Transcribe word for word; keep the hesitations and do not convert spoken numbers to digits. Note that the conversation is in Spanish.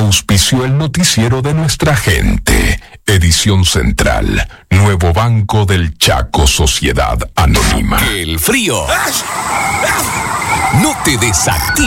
Auspició el noticiero de nuestra gente. Edición central. Nuevo Banco del Chaco, Sociedad Anónima. El frío no te desactiva.